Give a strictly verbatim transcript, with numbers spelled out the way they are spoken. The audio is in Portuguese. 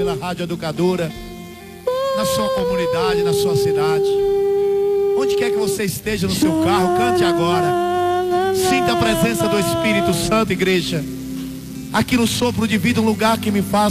pela Rádio Educadora, na sua comunidade, na sua cidade. Onde quer que você esteja no seu carro, cante agora. Sinta a presença do Espírito Santo, igreja. Aqui no sopro de vida, um lugar que me faz